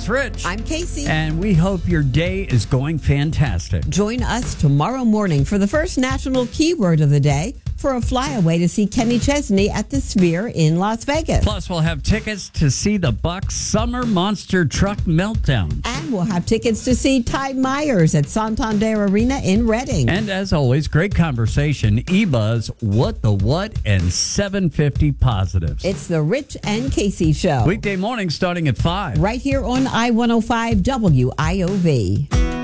It's Rich. I'm Casey. And we hope your day is going fantastic. Join us tomorrow morning for the first national keyword of the day for a flyaway to see Kenny Chesney at the Sphere in Las Vegas. Plus, we'll have tickets to see the Bucks Summer Monster Truck Meltdown. And we'll have tickets to see Ty Myers at Santander Arena in Reading. And as always, great conversation, eBuzz, What the What, and 750 Positives. It's the Rich and Casey Show. Weekday morning starting at 5. Right here on I-105 WIOV.